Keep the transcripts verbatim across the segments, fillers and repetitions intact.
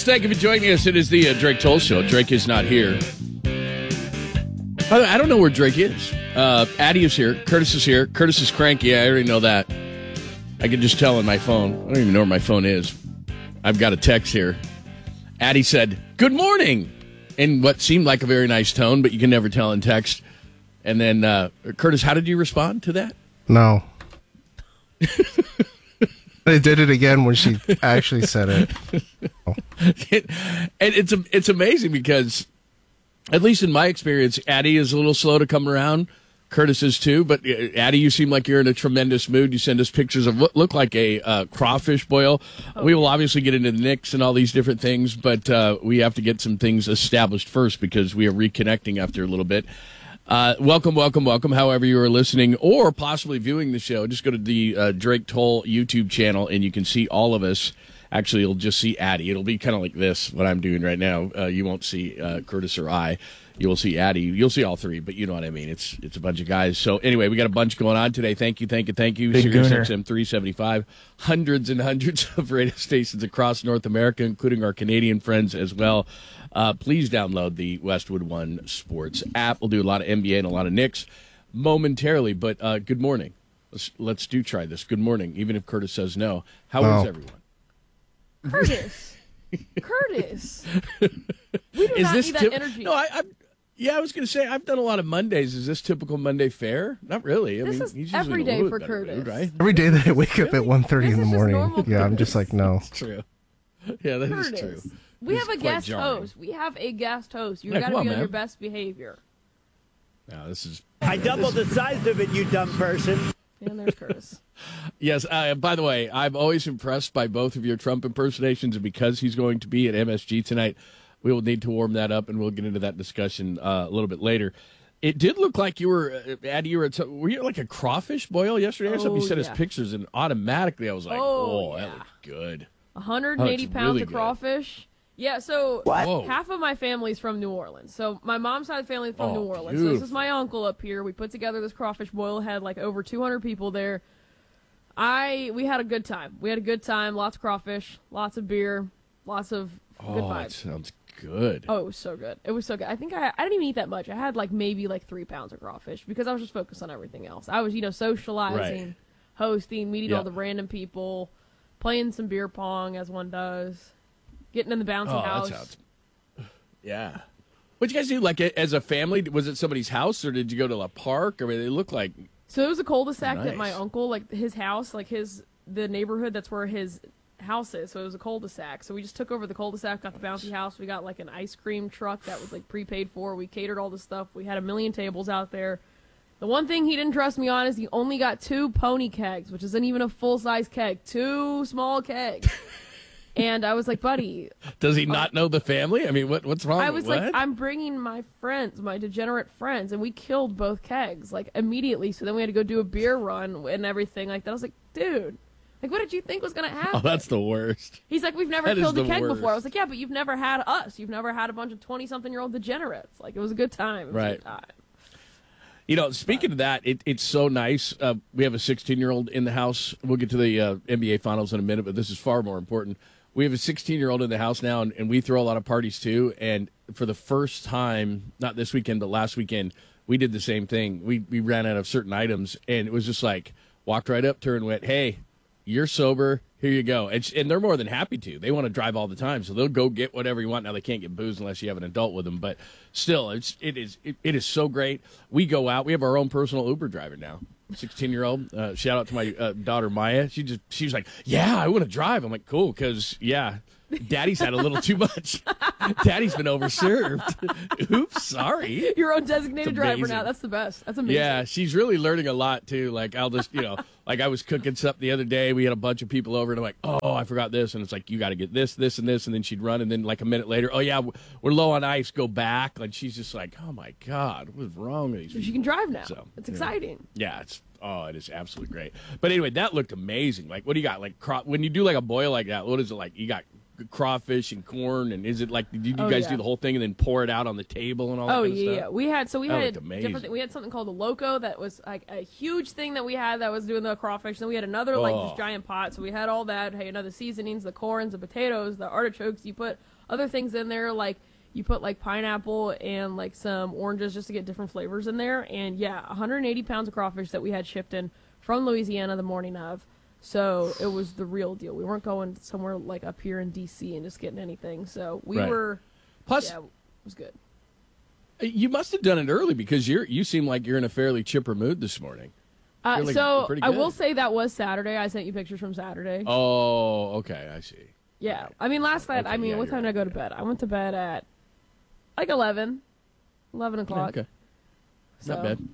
thank you for joining us. It is the uh, Drake Toll Show. Drake is not here. I don't know where Drake is. Uh, Addie is here. Curtis is here. Curtis is cranky. I already know that. I can just tell on my phone. I don't even know where my phone is. I've got a text here. Addie said, "Good morning," in what seemed like a very nice tone, but you can never tell in text. And then, uh, Curtis, how did you respond to that? No. I did it again when she actually said it. Oh. it and it's it's amazing because, at least in my experience, Addie is a little slow to come around. Curtis is too. But Addie, you seem like you're in a tremendous mood. You send us pictures of what look like a uh, crawfish boil. Oh. We will obviously get into the Knicks and all these different things, but uh, we have to get some things established first because we are reconnecting after a little bit. Uh, welcome, welcome, welcome. However you are listening or possibly viewing the show, just go to the uh, Drake Toll YouTube channel and you can see all of us. Actually, you'll just see Addie. It'll be kind of like this, what I'm doing right now. Uh, you won't see uh, Curtis or I. You will see Addie. You'll see all three, but you know what I mean. It's it's a bunch of guys. So anyway, we got a bunch going on today. Thank you, thank you, thank you. Sirius X M three seventy-five. Hundreds and hundreds of radio stations across North America, including our Canadian friends as well. Uh, please download the Westwood One Sports app. We'll do a lot of N B A and a lot of Knicks momentarily, but uh, good morning. Let's, let's do try this. Good morning, even if Curtis says no. How no. is everyone? Curtis. Curtis. We do is not this need that tip- energy. No, I, I, yeah, I was going to say, I've done a lot of Mondays. Is this typical Monday fare? Not really. I this mean, is he's every usually in a day little for bit better Curtis. mood, right? Every day that I wake up at one thirty This in the is just morning. normal Yeah, I'm Curtis. just like, no. It's true. Yeah, that Curtis. is true. We It's have a quite guest jarring. host. We have a guest host. You Yeah, got to come be on, on your man. best behavior. No, this is. I doubled the size of it, you dumb person. And there's Curtis. Yes. Uh, by the way, I'm always impressed by both of your Trump impersonations, and because he's going to be at M S G tonight, we will need to warm that up, and we'll get into that discussion uh, a little bit later. It did look like you were, uh, Addie, you were, at some, were you at like a crawfish boil yesterday or something? You Oh, sent yeah. us pictures, and automatically I was like, Oh, oh, that yeah. looked good. one hundred eighty Oh, it's pounds really of good. crawfish. Yeah, so Whoa. half of my family's from New Orleans. So my mom's side of the family is from Oh, New Orleans. So this beautiful. is my uncle up here. We put together this crawfish boil. Had like over two hundred people there. I we had a good time. We had a good time. Lots of crawfish, lots of beer, lots of good Oh, it vibes. sounds good. Oh, it was so good. It was so good. I think I I didn't even eat that much. I had like maybe like three pounds of crawfish because I was just focused on everything else. I was, you know, socializing, Right. hosting, meeting Yeah. all the random people, playing some beer pong as one does, getting in the bouncy Oh, house. that sounds. Yeah. What'd you guys do? Like as a family? Was it somebody's house, or did you go to a park? I mean, they look like. So it was a cul-de-sac Nice. that my uncle, like his house, like his the neighborhood, that's where his house is. So it was a cul-de-sac. So we just took over the cul-de-sac, got the bouncy house. We got like an ice cream truck that was like prepaid for. We catered all the stuff. We had a million tables out there. The one thing he didn't trust me on is he only got two pony kegs, which isn't even a full-size keg. Two small kegs. And I was like, buddy. Does he not know the family? I mean, what what's wrong? I was what? like, I'm bringing my friends, my degenerate friends, and we killed both kegs, like, immediately. So then we had to go do a beer run and everything like that. I was like, dude, like, what did you think was going to happen? Oh, that's the worst. He's like, we've never That is killed a the keg worst. before. I was like, yeah, but you've never had us. You've never had a bunch of twenty-something-year-old degenerates. Like, it was a good time. It was a Right. good time. You know, speaking of that, it, it's so nice. Uh, we have a sixteen-year-old in the house. We'll get to the uh, N B A Finals in a minute, but this is far more important. We have a sixteen-year-old in the house now, and, and we throw a lot of parties too. And for the first time, not this weekend, but last weekend, we did the same thing. We we ran out of certain items, and it was just like, walked right up to her and went, hey, you're sober. Here you go. And, sh- and they're more than happy to. They want to drive all the time, so they'll go get whatever you want. Now, they can't get booze unless you have an adult with them, but still, it's, it, is, it, it is so great. We go out. We have our own personal Uber driver now. sixteen-year-old. Uh, shout out to my uh, daughter, Maya. She just she was like, yeah, I want to drive. I'm like, cool, because, yeah, Daddy's had a little too much. Daddy's been overserved. Oops, sorry. Your own designated It's driver amazing. now. That's the best. That's amazing. Yeah, she's really learning a lot, too. Like, I'll just, you know, like I was cooking something the other day. We had a bunch of people over, and I'm like, oh, I forgot this. And it's like, you got to get this, this, and this. And then she'd run, and then like a minute later, oh, yeah, we're low on ice. Go back. Like, she's just like, oh, my God, what's wrong with these So people? she can drive now. So, it's yeah. exciting. Yeah, it's oh, it is absolutely great. But anyway, that looked amazing. Like, what do you got? Like, cro- when you do like a boil like that, what is it like? You got crawfish and corn, and is it like did you Oh, guys yeah. do the whole thing and then pour it out on the table and all that Oh kind of yeah, stuff? yeah. We had so we That had looked amazing. different. Thing. We had something called a loco that was like a huge thing that we had that was doing the crawfish. Then we had another like Oh. this giant pot. So we had all that. Hey, another seasonings, the corns, the potatoes, the artichokes. You put other things in there like you put like pineapple and like some oranges just to get different flavors in there. And yeah, one hundred eighty pounds of crawfish that we had shipped in from Louisiana the morning of. So it was the real deal. We weren't going somewhere like up here in D C and just getting anything. So we Right. were. Plus, Yeah, it was good. you must have done it early because you're you seem like you're in a fairly chipper mood this morning. Uh, You're, like, so pretty I good. will say that was Saturday. I sent you pictures from Saturday. Oh, okay, I see. Yeah, I mean last night. Okay, I mean, yeah, what you're time right. did I go to bed? I went to bed at like eleven, eleven o'clock. Okay, So. not bad.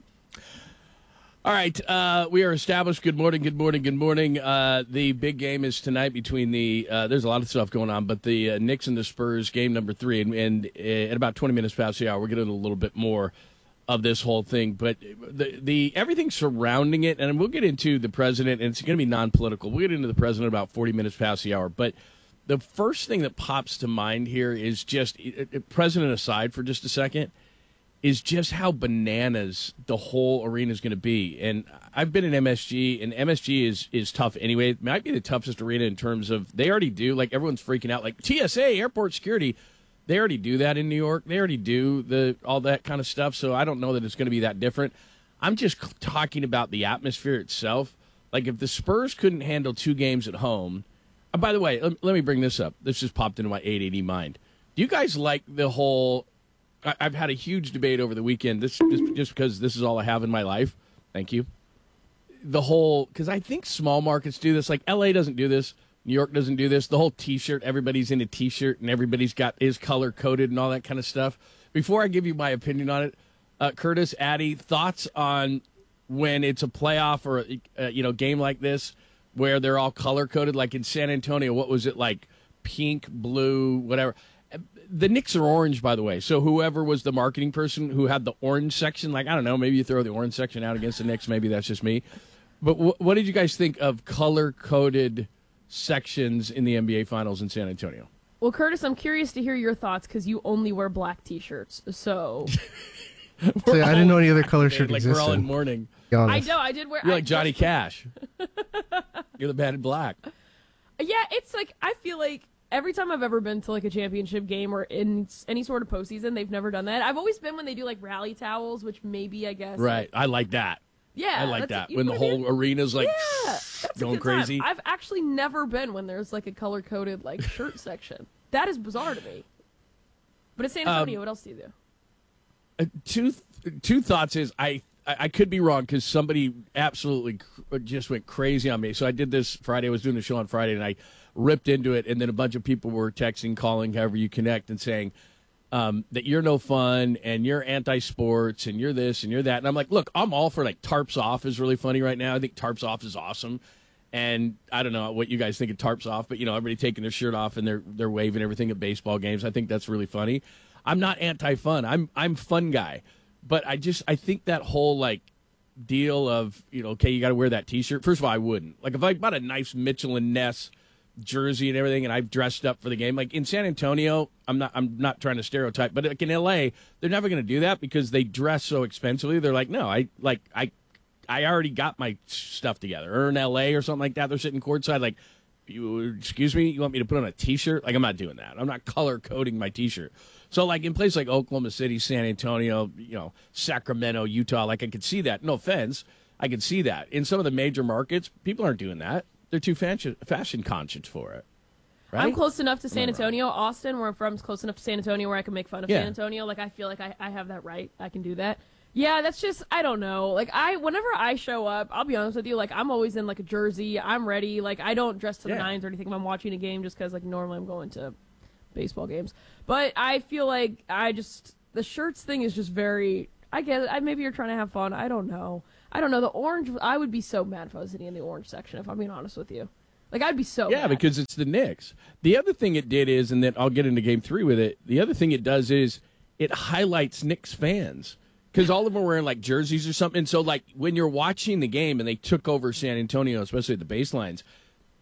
All right, uh, we are established. Good morning, good morning, good morning. Uh, the big game is tonight between the. Uh, there's a lot of stuff going on, but the uh, Knicks and the Spurs game number three, and, and uh, at about twenty minutes past the hour, we're getting a little bit more of this whole thing. But the the everything surrounding it, and we'll get into the president, and it's going to be non-political. We'll get into the president about forty minutes past the hour, but. The first thing that pops to mind here is just, it, it, president aside for just a second, is just how bananas the whole arena is going to be. And I've been in M S G, and M S G is, is tough anyway. It might be the toughest arena in terms of, they already do, like everyone's freaking out, like T S A, airport security, they already do that in New York. They already do the all that kind of stuff, so I don't know that it's going to be that different. I'm just talking about the atmosphere itself. Like if the Spurs couldn't handle two games at home, uh, by the way, let, let me bring this up. This just popped into my eight eighty mind. Do you guys like the whole... I, I've had a huge debate over the weekend, this just, just because this is all I have in my life. Thank you. The whole... Because I think small markets do this. Like L A doesn't do this. New York doesn't do this. The whole T-shirt, everybody's in a T-shirt, and everybody's got is color-coded and all that kind of stuff. Before I give you my opinion on it, uh, Curtis, Addy, thoughts on when it's a playoff or a, uh, you know game like this where they're all color-coded, like in San Antonio, what was it, like pink, blue, whatever. The Knicks are orange, by the way, so whoever was the marketing person who had the orange section, like, I don't know, maybe you throw the orange section out against the Knicks, maybe that's just me. But w- what did you guys think of color-coded sections in the N B A Finals in San Antonio? Well, Curtis, I'm curious to hear your thoughts because you only wear black T-shirts. So So, I didn't know any other color shirt Like we're all in existed. mourning. be I honest. know I did wear. You're I like Johnny just- Cash. You're the man in black. Yeah, it's like I feel like every time I've ever been to like a championship game or in s- any sort of postseason, they've never done that. I've always been when they do like rally towels, which maybe I guess. Right. I like that. Yeah, I like that's- that. you When know the what I whole mean? arena's like Yeah, that's a going good time. crazy. I've actually never been when there's like a color coded like shirt section. That is bizarre to me. But it's San Antonio. Um, what else do you do? Uh, two th- two thoughts is I I, I could be wrong because somebody absolutely cr- just went crazy on me. So I did this Friday. I was doing the show on Friday, and I ripped into it. And then a bunch of people were texting, calling, however you connect, and saying um, that you're no fun and you're anti-sports and you're this and you're that. And I'm like, look, I'm all for like Tarps Off is really funny right now. I think Tarps Off is awesome. And I don't know what you guys think of Tarps Off, but you know, everybody taking their shirt off and they're they're waving everything at baseball games. I think that's really funny. I'm not anti-fun. I'm I'm fun guy. But I just I think that whole like deal of, you know, okay, you got to wear that T-shirt. First of all, I wouldn't. Like if I bought a nice Mitchell and Ness jersey and everything, and I've dressed up for the game, like in San Antonio, I'm not I'm not trying to stereotype, but like in L A, they're never going to do that because they dress so expensively. They're like, no, I like I I already got my stuff together. Or in L A or something like that, they're sitting courtside like, you, excuse me, you want me to put on a T-shirt? Like I'm not doing that. I'm not color coding my T-shirt. So, like, in places like Oklahoma City, San Antonio, you know, Sacramento, Utah, like, I could see that. No offense. I could see that. In some of the major markets, people aren't doing that. They're too fashion, fashion conscious for it. Right? I'm close enough to San Am I Antonio. Austin, where I'm from, is close enough to San Antonio where I can make fun of Yeah. San Antonio. Like, I feel like I, I have that right. I can do that. Yeah, that's just, I don't know. Like, I, whenever I show up, I'll be honest with you, like, I'm always in, like, a jersey. I'm ready. Like, I don't dress to the Yeah. nines or anything if I'm watching a game just because, like, normally I'm going to baseball games. But I feel like I just, the shirts thing is just very, I get it. I, maybe you're trying to have fun. I don't know. I don't know. The orange, I would be so mad if I was sitting in the orange section, if I'm being honest with you. Like, I'd be so Yeah, mad. because it's the Knicks. The other thing it did is, and then I'll get into game three with it, the other thing it does is it highlights Knicks fans. Because all of them are wearing, like, jerseys or something. So, like, when you're watching the game and they took over San Antonio, especially at the baselines,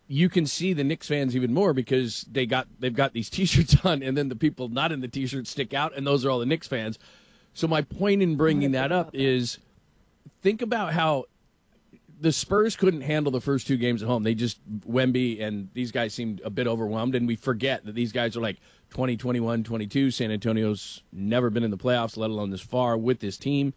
you can see the Knicks fans even more because they got they've got these T-shirts on, and then the people not in the T-shirts stick out, and those are all the Knicks fans. So my point in bringing that up that. is, think about how the Spurs couldn't handle the first two games at home. They just Wemby and these guys seemed a bit overwhelmed, and we forget that these guys are like twenty, twenty-one, twenty-two. San Antonio's never been in the playoffs, let alone this far with this team.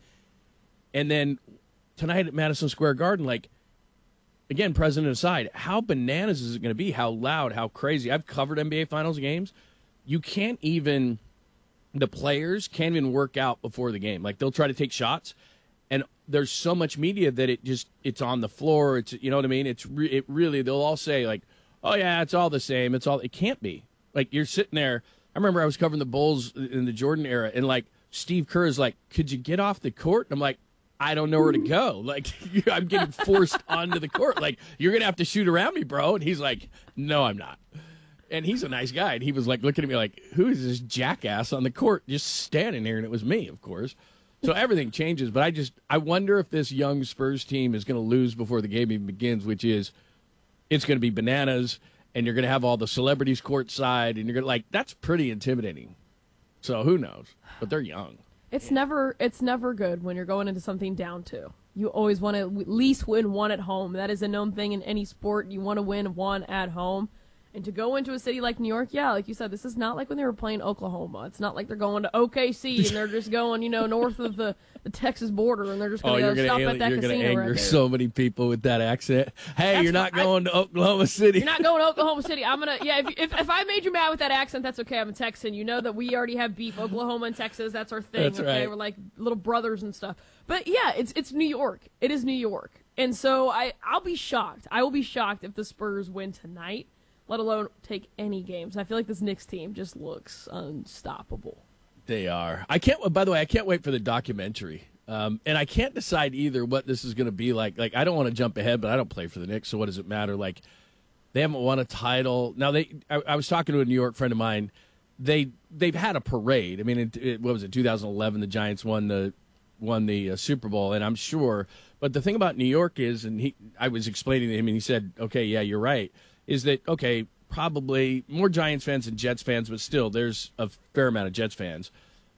And then tonight at Madison Square Garden, like. Again, president aside, how bananas is it going to be? How loud, how crazy? I've covered N B A Finals games. You can't even, the players can't even work out before the game. Like, they'll try to take shots, and there's so much media that it just, it's on the floor. It's, you know what I mean? It's re- it really, they'll all say, like, oh, yeah, it's all the same. It's all, it can't be. Like, you're sitting there. I remember I was covering the Bulls in the Jordan era, and, like, Steve Kerr is like, could you get off the court? And I'm like, I don't know where to go. Like, I'm getting forced onto the court. Like, you're going to have to shoot around me, bro. And he's like, no, I'm not. And he's a nice guy. And he was, like, looking at me like, who is this jackass on the court just standing there? And it was me, of course. So everything changes. But I just, I wonder if this young Spurs team is going to lose before the game even begins, which is, it's going to be bananas. And you're going to have all the celebrities courtside. And you're going to, like, that's pretty intimidating. So who knows? But they're young. It's never it's never good when you're going into something down two. You always want to at least win one at home. That is a known thing in any sport. You want to win one at home. And to go into a city like New York, yeah, like you said, this is not like when they were playing Oklahoma. It's not like they're going to O K C and they're just going, you know, north of the, the Texas border and they're just going oh, to stop ali- at that you're casino gonna anger right there. so many people with that accent. Hey, That's you're not fine. going to Oklahoma City. You're not going to Oklahoma City. I'm gonna, yeah. If, if if I made you mad with that accent, that's okay. I'm a Texan. You know that we already have beef. Oklahoma and Texas, that's our thing. That's okay, right. we're like little brothers and stuff. But yeah, it's it's New York. It is New York, and so I I'll be shocked. I will be shocked if the Spurs win tonight, let alone take any games. I feel like this Knicks team just looks unstoppable. They are. I can't. By the way, I can't wait for the documentary. Um, and I can't decide either what this is going to be like. Like, I don't want to jump ahead, but I don't play for the Knicks, so what does it matter? Like, they haven't won a title. Now, they. I, I was talking to a New York friend of mine. They they've had a parade. I mean, it, it, what was it? two thousand eleven, the Giants won the won the uh, Super Bowl, and I'm sure. But the thing about New York is, and he, I was explaining to him, and he said, "Okay, yeah, you're right." Is that okay? Probably more Giants fans than Jets fans, but still, there's a fair amount of Jets fans.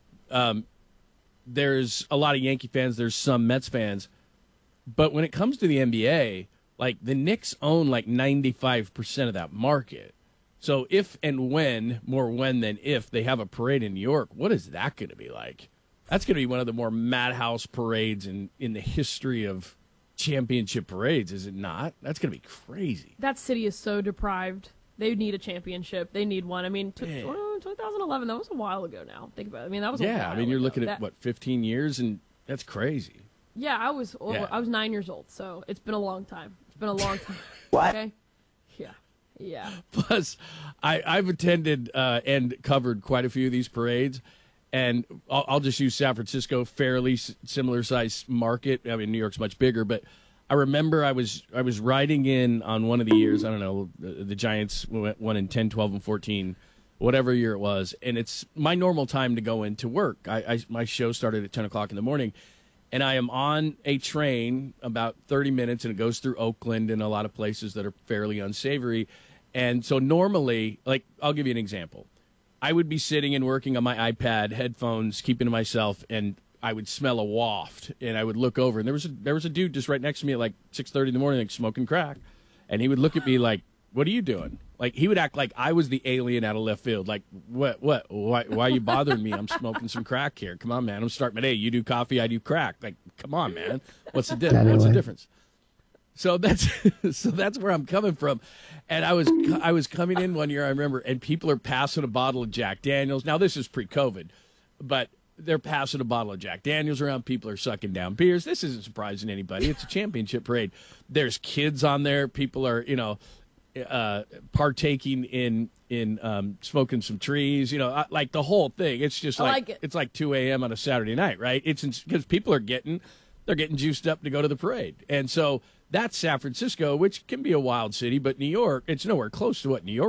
Um, there's a lot of Yankee fans. There's some Mets fans. But when it comes to the N B A, like, the Knicks own like ninety-five percent of that market. So if and when, more when than if, they have a parade in New York, what is that going to be like? That's going to be one of the more madhouse parades in, in the history of championship parades, is it not? That's going to be crazy. That city is so deprived. They need a championship. They need one. I mean, t- Yeah. well, twenty eleven, that was a while ago now. Think about it. I mean, that was a Yeah, while I mean, you're ago. looking at, That- what, fifteen years, and that's crazy. Yeah, I was well, Yeah. I was nine years old, so it's been a long time. It's been a long time. What? Okay? Yeah. Yeah. Plus, I, I've attended uh, and covered quite a few of these parades, and I'll, I'll just use San Francisco, fairly s- similar size market. I mean, New York's much bigger, but I remember I was I was riding in on one of the years. I don't know, the, the Giants went- won in ten, twelve, and fourteen, whatever year it was, and it's my normal time to go into work. I, I my show started at ten o'clock in the morning. And I am on a train about thirty minutes, and it goes through Oakland and a lot of places that are fairly unsavory. And so normally, like, I'll give you an example. I would be sitting and working on my iPad, headphones, keeping to myself, and I would smell a waft, and I would look over, and there was a, there was a dude just right next to me at like six thirty in the morning, like, smoking crack. And he would look at me like, what are you doing? Like, he would act like I was the alien out of left field. Like, what, what, why, why are you bothering me? I'm smoking some crack here. Come on, man. I'm starting my day. You do coffee, I do crack. Like, come on, man. What's the difference? What's the difference? So that's, so that's where I'm coming from. And I was, I was coming in one year, I remember, and people are passing a bottle of Jack Daniels. Now, this is pre-COVID, but they're passing a bottle of Jack Daniels around. People are sucking down beers. This isn't surprising anybody. It's a championship parade. There's kids on there. People are, you know, uh, partaking in in um, smoking some trees, you know, uh, like the whole thing. It's just I like, like it. it's like two a.m. on a Saturday night, right? It's because people are getting they're getting juiced up to go to the parade, and so that's San Francisco, which can be a wild city, but New York, it's nowhere close to what New York